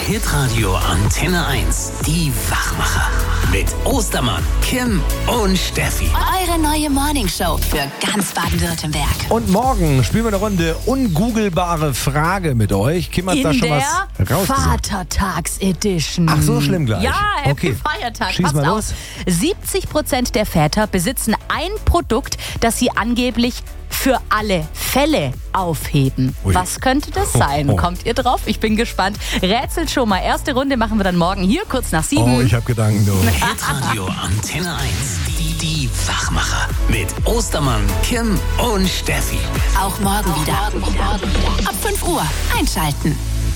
Hitradio Antenne 1. Die Wachmacher. Mit Ostermann, Kim und Steffi. Eure neue Morningshow für ganz Baden-Württemberg. Und morgen spielen wir eine Runde ungoogelbare Frage mit euch. Kim hat da schon was rausgesucht. Vatertags-Edition. Ach, so schlimm gleich. Ja, okay. Feiertag. Schieß mal los. 70% der Väter besitzen ein Produkt, das sie angeblich für alle Fälle aufheben. Ui. Was könnte das sein? Kommt ihr drauf? Ich bin gespannt. Rätselt schon mal. Erste Runde machen wir dann morgen hier, kurz nach 7. Oh, ich habe Gedanken, du. Hitradio Antenne 1. Die Wachmacher. Mit Ostermann, Kim und Steffi. Auch morgen wieder. Ab 5 Uhr einschalten.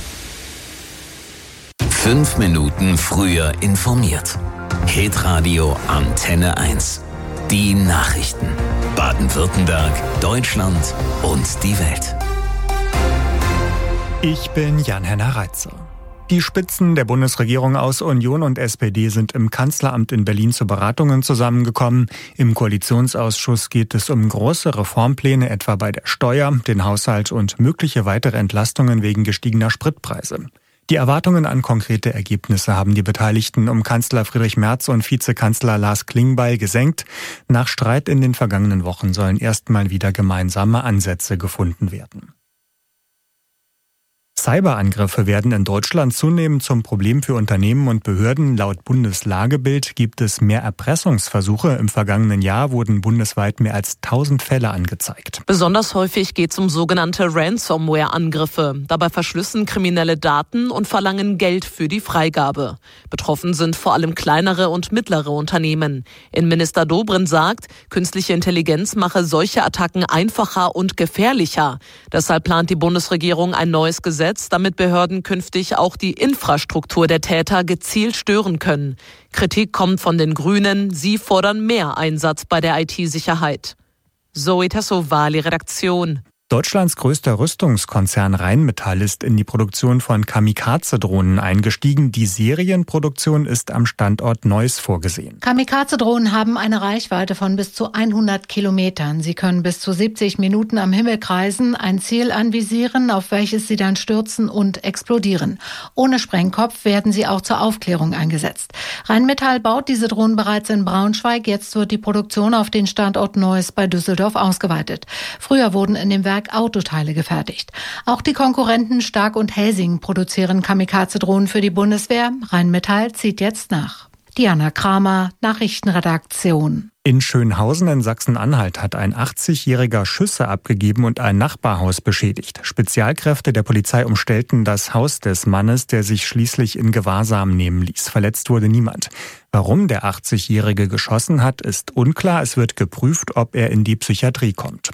5 Minuten früher informiert. Hitradio Antenne 1. Die Nachrichten. Baden-Württemberg, Deutschland und die Welt. Ich bin Jan-Henner Reitzer. Die Spitzen der Bundesregierung aus Union und SPD sind im Kanzleramt in Berlin zu Beratungen zusammengekommen. Im Koalitionsausschuss geht es um große Reformpläne, etwa bei der Steuer, den Haushalt und mögliche weitere Entlastungen wegen gestiegener Spritpreise. Die Erwartungen an konkrete Ergebnisse haben die Beteiligten um Kanzler Friedrich Merz und Vizekanzler Lars Klingbeil gesenkt. Nach Streit in den vergangenen Wochen sollen erstmal wieder gemeinsame Ansätze gefunden werden. Cyberangriffe werden in Deutschland zunehmend zum Problem für Unternehmen und Behörden. Laut Bundeslagebild gibt es mehr Erpressungsversuche. Im vergangenen Jahr wurden bundesweit mehr als 1000 Fälle angezeigt. Besonders häufig geht es um sogenannte Ransomware-Angriffe. Dabei verschlüsseln Kriminelle Daten und verlangen Geld für die Freigabe. Betroffen sind vor allem kleinere und mittlere Unternehmen. Innenminister Dobrindt sagt, künstliche Intelligenz mache solche Attacken einfacher und gefährlicher. Deshalb plant die Bundesregierung ein neues Gesetz, damit Behörden künftig auch die Infrastruktur der Täter gezielt stören können. Kritik kommt von den Grünen. Sie fordern mehr Einsatz bei der IT-Sicherheit. Zoe Tassovali, Redaktion. Deutschlands größter Rüstungskonzern Rheinmetall ist in die Produktion von Kamikaze-Drohnen eingestiegen. Die Serienproduktion ist am Standort Neuss vorgesehen. Kamikaze-Drohnen haben eine Reichweite von bis zu 100 Kilometern. Sie können bis zu 70 Minuten am Himmel kreisen, ein Ziel anvisieren, auf welches sie dann stürzen und explodieren. Ohne Sprengkopf werden sie auch zur Aufklärung eingesetzt. Rheinmetall baut diese Drohnen bereits in Braunschweig. Jetzt wird die Produktion auf den Standort Neuss bei Düsseldorf ausgeweitet. Früher wurden in dem Werk Autoteile gefertigt. Auch die Konkurrenten Stark und Helsing produzieren Kamikaze-Drohnen für die Bundeswehr. Rheinmetall zieht jetzt nach. Diana Kramer, Nachrichtenredaktion. In Schönhausen in Sachsen-Anhalt hat ein 80-Jähriger Schüsse abgegeben und ein Nachbarhaus beschädigt. Spezialkräfte der Polizei umstellten das Haus des Mannes, der sich schließlich in Gewahrsam nehmen ließ. Verletzt wurde niemand. Warum der 80-Jährige geschossen hat, ist unklar. Es wird geprüft, ob er in die Psychiatrie kommt.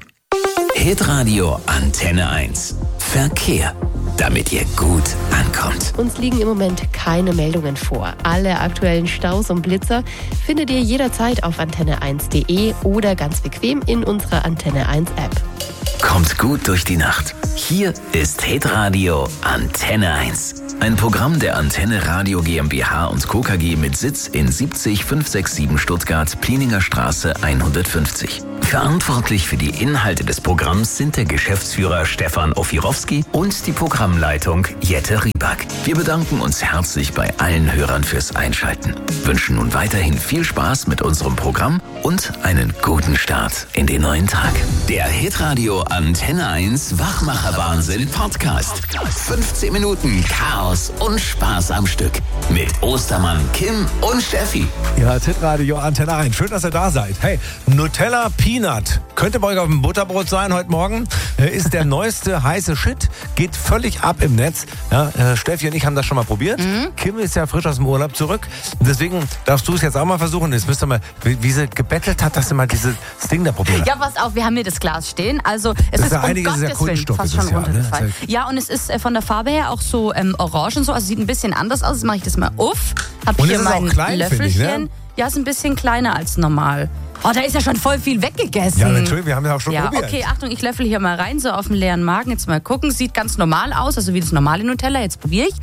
Hitradio Antenne 1. Verkehr. Damit ihr gut ankommt. Uns liegen im Moment keine Meldungen vor. Alle aktuellen Staus und Blitzer findet ihr jederzeit auf antenne1.de oder ganz bequem in unserer Antenne 1 App. Kommt gut durch die Nacht. Hier ist Hitradio Antenne 1. Ein Programm der Antenne Radio GmbH und Co. KG mit Sitz in 70567 Stuttgart, Plieninger Straße 150. Verantwortlich für die Inhalte des Programms sind der Geschäftsführer Stefan Ofirowski und die Programmleitung Jette Rieback. Wir bedanken uns herzlich bei allen Hörern fürs Einschalten, wünschen nun weiterhin viel Spaß mit unserem Programm und einen guten Start in den neuen Tag. Der Hitradio Antenne 1 Wachmacher-Wahnsinn Podcast. 15 Minuten Chaos und Spaß am Stück. Mit Ostermann, Kim und Steffi. Ja, Hitradio Antenne 1. Schön, dass ihr da seid. Hey, Nutella Peanut. Könnte bei euch auf dem Butterbrot sein heute Morgen. Ist der neueste heiße Shit. Geht völlig ab im Netz. Ja, Steffi und ich haben das schon mal probiert. Kim ist ja frisch aus dem Urlaub zurück. Deswegen darfst du es jetzt auch mal versuchen. Jetzt müsst ihr mal, wie sie gebettelt hat, dass sie mal dieses Ding da probiert. Ja, pass auf, wir haben hier das Glas stehen. Also es ist ja um einiges Gottes Willen fast schon runtergefallen. Ja, und es ist von der Farbe her auch so orange und so. Also sieht ein bisschen anders aus. Jetzt mache ich das mal auf. Hab Und hier es ist auch mein klein, Löffelchen. finde ich, ne? Ja, ist ein bisschen kleiner als normal. Oh, da ist ja schon voll viel weggegessen. Ja, natürlich, wir haben ja auch schon probiert. Okay, Achtung, ich löffel hier mal rein, so auf den leeren Magen. Jetzt mal gucken. Sieht ganz normal aus, also wie das normale Nutella. Jetzt probiere ich.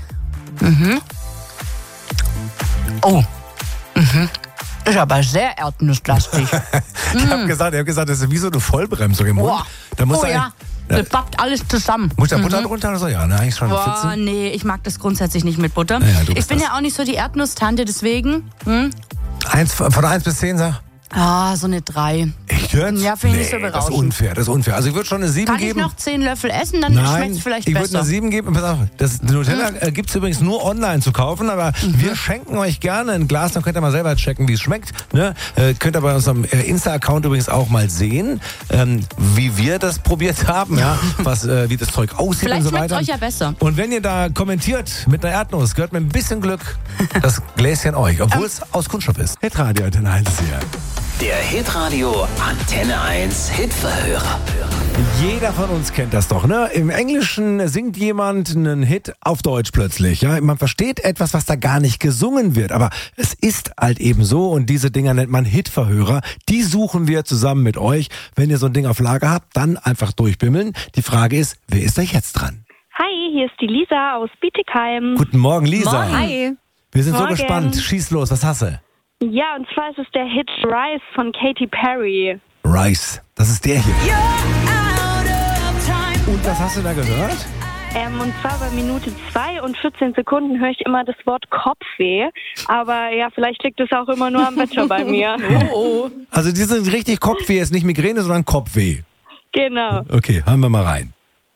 Oh. Ist aber sehr erdnusslastig. Ich habe gesagt, das ist wie so eine Vollbremsung im Mund. Da musst du Das pappt alles zusammen. Muss da Butter drunter oder so? Ja, ne, eigentlich schon. Boah, nee, ich mag das grundsätzlich nicht mit Butter. Ja, ich bin ja auch nicht so die Erdnusstante, deswegen. Von 1 bis 10, sag. So eine 3. Echt jetzt? Ja, finde ich nicht so Das berauschend. ist unfair. Also ich würde schon eine 7 Kann geben. ich noch 10 Löffel essen, dann schmeckt es vielleicht ich besser. würde eine 7 geben. Pass auf, das Nutella gibt es übrigens nur online zu kaufen, aber wir schenken euch gerne ein Glas, dann könnt ihr mal selber checken, wie es schmeckt. Ne? Könnt ihr bei unserem Insta-Account übrigens auch mal sehen, wie wir das probiert haben, ja? Wie das Zeug aussieht Vielleicht und so schmeckt weiter. es euch ja besser. Und wenn ihr da kommentiert mit einer Erdnuss, gehört mit ein bisschen Glück das Gläschen euch, obwohl es aus Kunststoff ist. Hitradio Antenne 1 hier. Der Hitradio Antenne 1 Hitverhörer. Jeder von uns kennt das doch, ne? Im Englischen singt jemand einen Hit auf Deutsch plötzlich, ja? Man versteht etwas, was da gar nicht gesungen wird, aber es ist halt eben so und diese Dinger nennt man Hitverhörer. Die suchen wir zusammen mit euch. Wenn ihr so ein Ding auf Lager habt, dann einfach durchbimmeln. Die Frage ist, wer ist da jetzt dran? Hi, hier ist die Lisa aus Bietigheim. Guten Morgen, Lisa. Morgen. Hi. Wir sind Morgen. so gespannt. Schieß los, was hast du? Ja, und zwar ist es der Hit Rise von Katy Perry. Rice, das ist der hier. Und was hast du da gehört? Und zwar bei Minute 2 und 14 Sekunden höre ich immer das Wort Kopfweh. Aber ja, vielleicht liegt es auch immer nur am Wetter bei mir. Also die sind richtig Kopfweh, ist nicht Migräne, sondern Kopfweh. Genau. Okay, hören wir mal rein.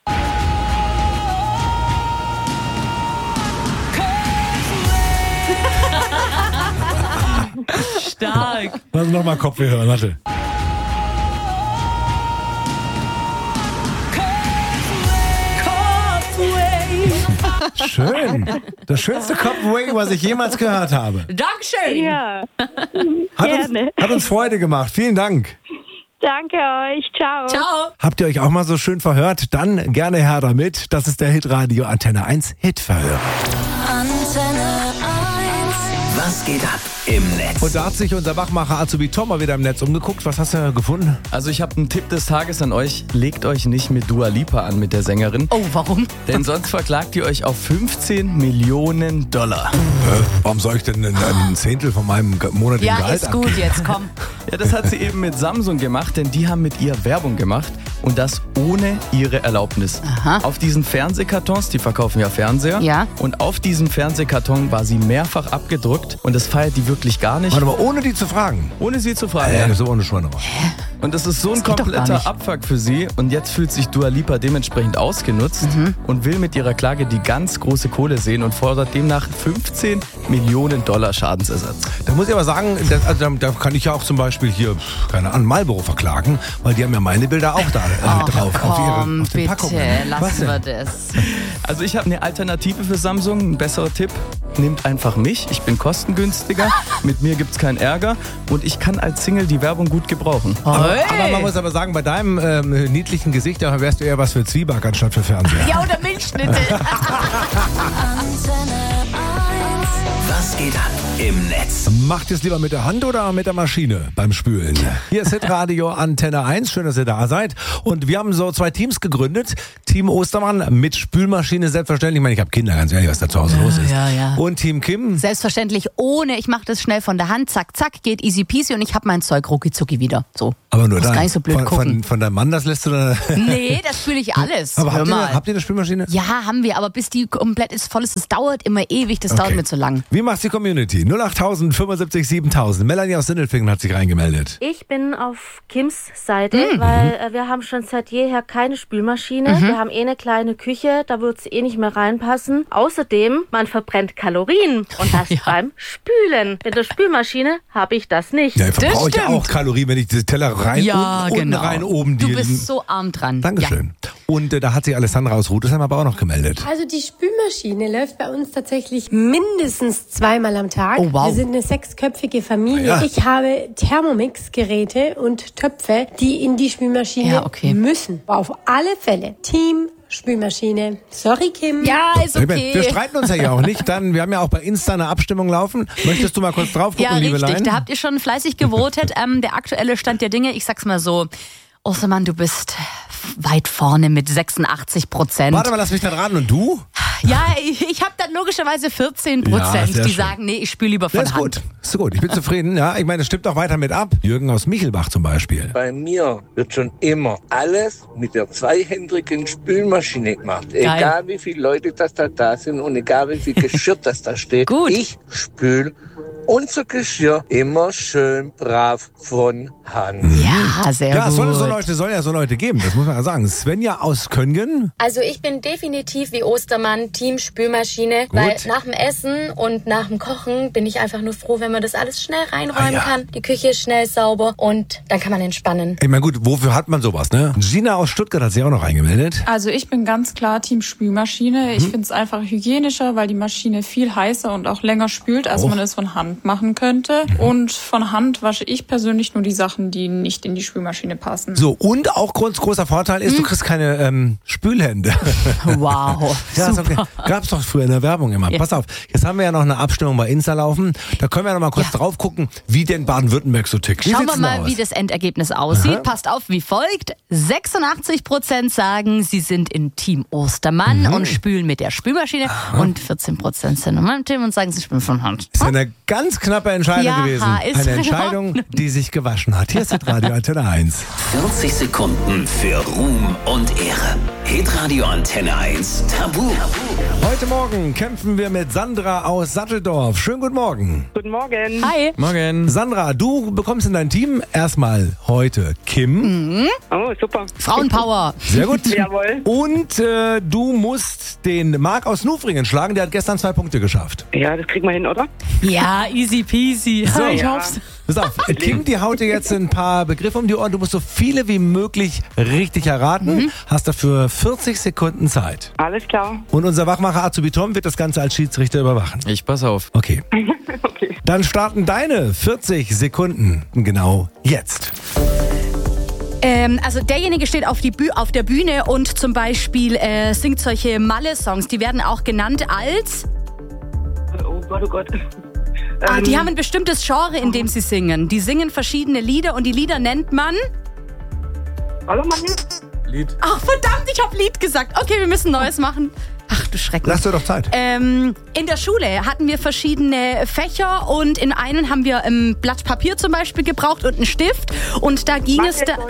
Stark. Lass uns nochmal Kopfweh hören, warte. Schön. Das schönste Kopfweh, was ich jemals gehört habe. Dankeschön. Ja, Hat uns Freude gemacht. Vielen Dank. danke euch. Ciao. Ciao. Habt ihr euch auch mal so schön verhört? Dann gerne her damit. Das ist der Hitradio Antenne 1 Hitverhör. Antenne 1. Was geht ab im Netz? Und da hat sich unser Wachmacher Azubi Tom mal wieder im Netz umgeguckt. Was hast du gefunden? Also ich habe einen Tipp des Tages an euch. Legt euch nicht mit Dua Lipa an, mit der Sängerin. Oh, warum? Denn sonst verklagt ihr euch auf 15 Millionen $. Warum soll ich denn ein Zehntel von meinem monatlichen Ja, Gehalt ist gut abgeben? jetzt, komm. Ja, das hat sie eben mit Samsung gemacht, denn die haben mit ihr Werbung gemacht und das ohne ihre Erlaubnis. Aha. Auf diesen Fernsehkartons, die verkaufen ja Fernseher, Ja. und auf diesem Fernsehkarton war sie mehrfach abgedruckt und das feiert die wirklich gar nicht, Warte mal, ohne die zu fragen. ohne sie zu fragen. So ohne Schweine. Und das ist so ein Das geht doch gar kompletter nicht. Abfuck für sie. Und jetzt fühlt sich Dua Lipa dementsprechend ausgenutzt und will mit ihrer Klage die ganz große Kohle sehen und fordert demnach 15 Millionen $ Schadensersatz. Da muss ich aber sagen, da kann ich ja auch zum Beispiel hier, keine Ahnung, Marlboro verklagen, weil die haben ja meine Bilder auch da drauf. Komm, auf den bitte, Packungen. Was lassen denn? wir das. Also ich habe eine Alternative für Samsung, ein besserer Tipp. Nehmt einfach mich, ich bin kostengünstiger, mit mir gibt's keinen Ärger und ich kann als Single die Werbung gut gebrauchen. Aber man muss aber sagen, bei deinem niedlichen Gesicht, da wärst du eher was für Zwieback anstatt für Fernseher. Ja, oder Milchschnitte. Antenne 1. Was geht ab im Netz? Macht ihr es lieber mit der Hand oder mit der Maschine beim Spülen? Hier ist Hitradio Antenne 1. Schön, dass ihr da seid. Und wir haben so 2 Teams gegründet. Team Ostermann mit Spülmaschine selbstverständlich. Ich meine, ich habe Kinder, ganz ehrlich, was da zu Hause los ist. ja. Und Team Kim. Selbstverständlich ohne, ich mache das schnell von der Hand, zack, zack, geht easy peasy und ich habe mein Zeug rucki-zucki wieder. So. Aber nur Muss dein. gar nicht so blöd gucken. Von deinem Mann, das lässt du dann. Nee, das fühle ich alles. Aber Hör mal. habt ihr eine Spülmaschine? Ja, haben wir, aber bis die komplett ist, voll ist, das dauert immer ewig, das dauert mir zu lang. Wie macht's die Community? 08000 75 7000. Melanie aus Sindelfingen hat sich reingemeldet. Ich bin auf Kims Seite, weil wir haben schon seit jeher keine Spülmaschine. Wir haben eine kleine Küche, da wird's nicht mehr reinpassen. Außerdem, man verbrennt Kalorien und das beim Spülen. Mit der Spülmaschine habe ich das nicht. Ja, ich Das verbrauche ja stimmt. auch Kalorien, wenn ich diese Teller rein unten rein oben Du die. bist so arm dran. Dankeschön. Und da hat sich Alessandra aus Rudesheim aber auch noch gemeldet. Also die Spülmaschine läuft bei uns tatsächlich mindestens 2-mal am Tag. Oh, wow. Wir sind eine 6-köpfige Familie. Ja. Ich habe Thermomix-Geräte und Töpfe, die in die Spülmaschine müssen. Auf alle Fälle. Team Spülmaschine. Sorry, Kim. Ja, ist okay. Wir streiten uns ja auch nicht. Dann, wir haben ja auch bei Insta eine Abstimmung laufen. Möchtest du mal kurz drauf gucken, Ja, liebe richtig. Lein? Da habt ihr schon fleißig gewotet. Der aktuelle Stand der Dinge, ich sag's mal so. Ostermann, du bist weit vorne mit 86%. Warte mal, lass mich dann raten. Und du? Ja, ich habe dann logischerweise 14%, die sagen, nee, ich spüle lieber von Hand. Gut. Ist gut, ich bin zufrieden. Ja, ich meine, es stimmt auch weiter mit ab. Jürgen aus Michelbach zum Beispiel. Bei mir wird schon immer alles mit der zweihändigen Spülmaschine gemacht. Geil. Egal wie viele Leute das da sind und egal wie viel Geschirr das da steht. Gut. Ich spül unser Geschirr immer schön brav von Hand. Ja, sehr gut. Ja, soll ja so Leute geben, das muss man ja sagen. Svenja aus Köngen. Also ich bin definitiv wie Ostermann Team Spülmaschine, weil nach dem Essen und nach dem Kochen bin ich einfach nur froh, wenn man das alles schnell reinräumen kann. Die Küche ist schnell sauber und dann kann man entspannen. Ich meine, gut, wofür hat man sowas, ne? Gina aus Stuttgart hat sich auch noch eingemeldet. Also ich bin ganz klar Team Spülmaschine. Ich finde es einfach hygienischer, weil die Maschine viel heißer und auch länger spült, als man es von Hand machen könnte. Und von Hand wasche ich persönlich nur die Sachen, die nicht in die Spülmaschine passen. So, und auch großer Vorteil ist, du kriegst keine Spülhände. Wow, ja, super. Gab's doch früher in der Werbung immer. Ja. Pass auf, jetzt haben wir ja noch eine Abstimmung bei Insta laufen. Da können wir noch mal kurz drauf gucken, wie denn Baden-Württemberg so tickt. Schauen wir mal, wie das Endergebnis aussieht. Aha. Passt auf, wie folgt. 86% sagen, sie sind in Team Ostermann und spülen mit der Spülmaschine. Aha. Und 14% sind in meinem Team und sagen, sie spülen von Hand. Ist eine ganz knappe Entscheidung gewesen. Eine Entscheidung, die sich gewaschen hat. Hier ist Radio Antenne 1. 40 Sekunden für Ruhm und Ehre. Hitradio Antenne 1 Tabu. Heute Morgen kämpfen wir mit Sandra aus Satteldorf. Schönen guten Morgen. Guten Morgen. Hi. Morgen. Sandra, du bekommst in dein Team erstmal heute Kim. Oh, super. Frauenpower. Sehr gut. Jawohl. Und du musst den Marc aus Nufringen schlagen. Der hat gestern 2 Punkte geschafft. Ja, das kriegen wir hin, oder? Ja, easy peasy. So, ich hoff's. Pass auf, Kim, die haut dir jetzt ein paar Begriffe um die Ohren. Du musst so viele wie möglich richtig erraten. Hast dafür 40 Sekunden Zeit. Alles klar. Und unser Wachmacher Azubi Tom wird das Ganze als Schiedsrichter überwachen. Ich pass auf. Okay. Okay. Dann starten deine 40 Sekunden genau jetzt. Also derjenige steht auf der Bühne und zum Beispiel singt solche Malle-Songs. Die werden auch genannt als... Oh Gott, oh Gott. Die haben ein bestimmtes Genre, in dem sie singen. Die singen verschiedene Lieder und die Lieder nennt man... Hallo, Mann. Lied. Ach, verdammt, ich habe Lied gesagt. Okay, wir müssen Neues machen. Ach du Schrecken. Lass dir doch Zeit. In der Schule hatten wir verschiedene Fächer und in einen haben wir ein Blatt Papier zum Beispiel gebraucht und einen Stift. Und da ging es da...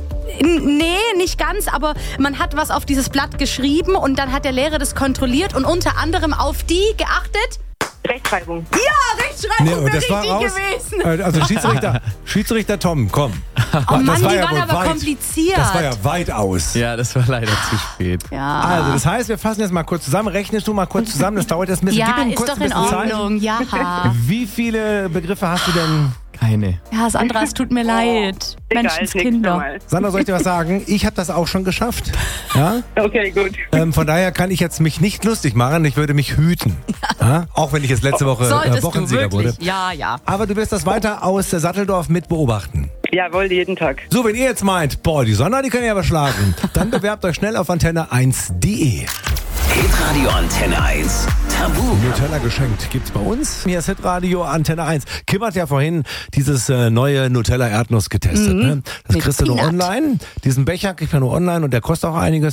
Nee, nicht ganz, aber man hat was auf dieses Blatt geschrieben und dann hat der Lehrer das kontrolliert und unter anderem auf die geachtet... Rechtschreibung. Ja, Rechtschreibung wäre richtig gewesen. Also Schiedsrichter Tom, komm. Oh Mann, das war die ja waren aber kompliziert. Das war ja weit aus. Ja, das war leider zu spät. Ja. Also, das heißt, wir fassen jetzt mal kurz zusammen. Rechnest du mal kurz zusammen, das dauert jetzt ein bisschen. Ja, Gib ihm ist kurz doch ein in bisschen Ordnung. Zeit. Ja. Wie viele Begriffe hast du denn? Keine. Ja, Sandra, es tut mir leid. Menschenskinder. Sandra, soll ich dir was sagen? Ich habe das auch schon geschafft. Ja? Okay, gut. Von daher kann ich jetzt mich nicht lustig machen. Ich würde mich hüten. Ja? Auch wenn ich jetzt letzte Woche Wochensieger wurde. Ja, ja. Aber du wirst das weiter aus Satteldorf mit beobachten. Jawohl, jeden Tag. So, wenn ihr jetzt meint, boah, die Sandra, die kann ich aber schlagen, dann bewerbt euch schnell auf antenne1.de. Hitradio Antenne 1 Tabu. Nutella geschenkt gibt's bei uns. Hier ist Hitradio Antenne 1. Kim hat ja vorhin dieses neue Nutella Erdnuss getestet. Ne? Das kriegst du nur online. Diesen Becher kriegt man nur online und der kostet auch einiges.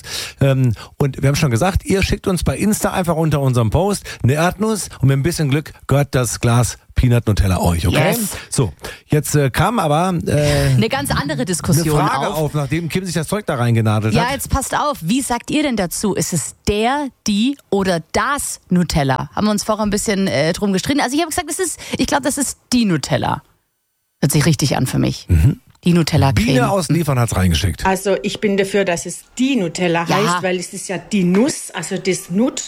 Und wir haben schon gesagt, ihr schickt uns bei Insta einfach unter unserem Post eine Erdnuss und mit ein bisschen Glück gehört das Glas Peanut Nutella euch, okay? Yes. So, jetzt kam aber eine ganz andere Diskussion eine Frage auf, nachdem Kim sich das Zeug da reingenadelt hat. Ja, jetzt passt auf. Wie sagt ihr denn dazu? Ist es der, die oder das Nutella? Haben wir uns vorher ein bisschen drum gestritten. Also ich habe gesagt, ich glaube, das ist die Nutella. Hört sich richtig an für mich. Die Nutella-Creme. Biene aus Liefern hat's reingeschickt. Also ich bin dafür, dass es die Nutella heißt, weil es ist ja die Nuss, also das Nut,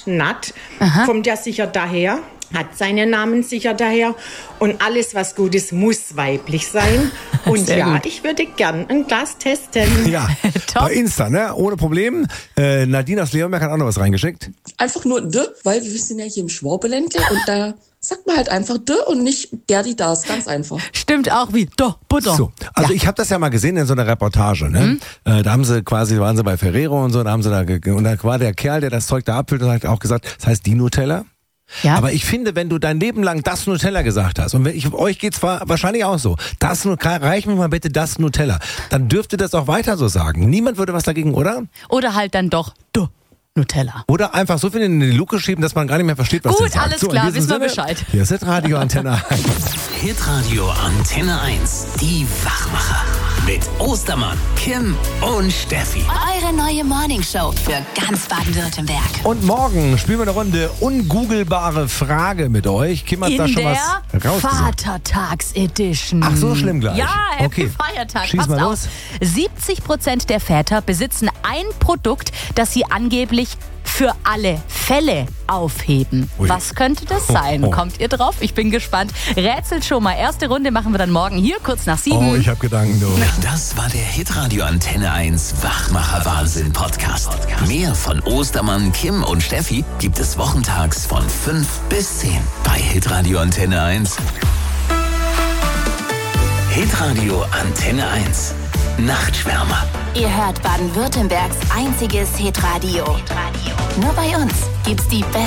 kommt ja sicher daher. Hat seinen Namen sicher daher. Und alles, was gut ist, muss weiblich sein. Und ja, ich würde gern ein Glas testen. Ja, bei Insta, ne? Ohne Problem. Nadine aus Leonberg hat auch noch was reingeschickt. Einfach nur weil wir sind ja hier im Schwabeländle und da sagt man halt einfach und nicht der, die das. Ganz einfach. Stimmt auch wie Butter. So, also ich habe das ja mal gesehen in so einer Reportage, ne? Da haben sie waren sie bei Ferrero und so, da haben sie und da war der Kerl, der das Zeug da abfüllt und hat auch gesagt, das heißt die Nutella. Ja. Aber ich finde, wenn du dein Leben lang das Nutella gesagt hast, und euch geht's wahrscheinlich auch so, reich mir mal bitte das Nutella, dann dürfte das auch weiter so sagen. Niemand würde was dagegen, oder? Oder halt dann doch Nutella. Oder einfach so viel in die Luke schieben, dass man gar nicht mehr versteht, was Gut, das sagt. alles klar, wissen wir Bescheid. Hier ist Hitradio Antenne 1. Hitradio Antenne 1, die Wachmacher. Mit Ostermann, Kim und Steffi. Eure neue Morningshow für ganz Baden-Württemberg. Und morgen spielen wir eine Runde ungoogelbare Frage mit euch. Kim hat da schon was rausgesucht. Vatertags-Edition. Ach, so schlimm gleich. Ja, Happy okay. Feiertag. Schieß mal los. 70% der Väter besitzen ein Produkt, das sie angeblich für alle Fälle aufheben. Ui. Was könnte das sein? Kommt ihr drauf? Ich bin gespannt. Rätselt schon mal. Erste Runde machen wir dann morgen hier, kurz nach 7. Oh, ich habe Gedanken, du. Das war der Hitradio Antenne 1 Wachmacher Wahnsinn Podcast. Mehr von Ostermann, Kim und Steffi gibt es wochentags von 5 bis 10 bei Hitradio Antenne 1. Hitradio Antenne 1. Nachtschwärmer. Ihr hört Baden-Württembergs einziges Hitradio. Nur bei uns gibt's die